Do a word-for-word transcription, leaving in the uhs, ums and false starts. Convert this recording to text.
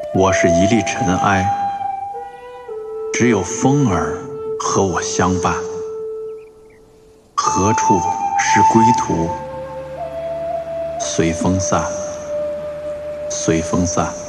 我是一粒尘埃，只有风儿和我相伴。何处是归途？随风散，随风散。